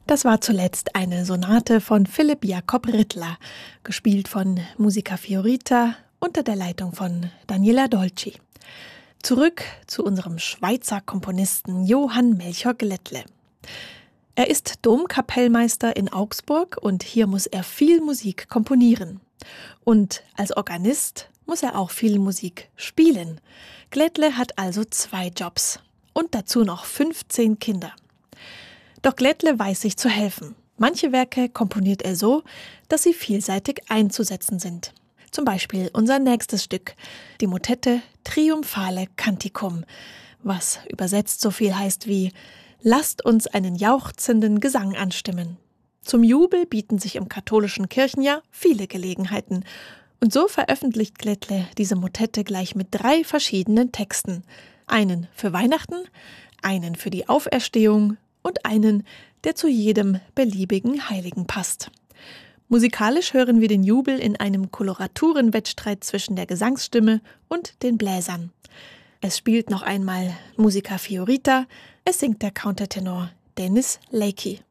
Das war zuletzt eine Sonate von Philipp Jakob Rittler, gespielt von Musica Fiorita unter der Leitung von Daniela Dolci. Zurück zu unserem Schweizer Komponisten Johann Melchior Glättle. Er ist Domkapellmeister in Augsburg und hier muss er viel Musik komponieren. Und als Organist muss er auch viel Musik spielen. Glättle hat also 2 Jobs und dazu noch 15 Kinder. Doch Glättle weiß sich zu helfen. Manche Werke komponiert er so, dass sie vielseitig einzusetzen sind. Zum Beispiel unser nächstes Stück, die Motette Triumphale Canticum, was übersetzt so viel heißt wie »Lasst uns einen jauchzenden Gesang anstimmen«. Zum Jubel bieten sich im katholischen Kirchenjahr viele Gelegenheiten. Und so veröffentlicht Glättle diese Motette gleich mit 3 verschiedenen Texten. Einen für Weihnachten, einen für die Auferstehung und einen, der zu jedem beliebigen Heiligen passt. Musikalisch hören wir den Jubel in einem Koloraturenwettstreit zwischen der Gesangsstimme und den Bläsern. Es spielt noch einmal Musica Fiorita, es singt der Countertenor Dennis Lakey.